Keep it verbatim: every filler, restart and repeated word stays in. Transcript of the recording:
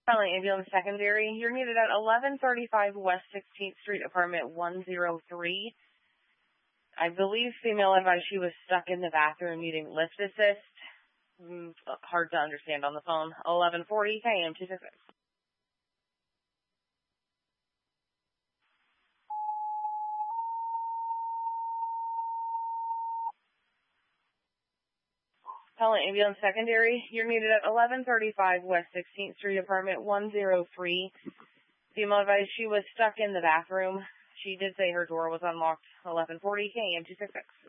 Calling ambulance secondary. You're needed at eleven thirty-five West sixteenth Street, apartment one oh three. I believe female advised she was stuck in the bathroom needing lift assist. Mm, hard to understand on the phone. eleven forty K M two sixty-six. Calling ambulance secondary. You're needed at eleven thirty-five West sixteenth Street, apartment one oh three. Female advised she was stuck in the bathroom. She did say her door was unlocked. eleven forty K M two sixty-six.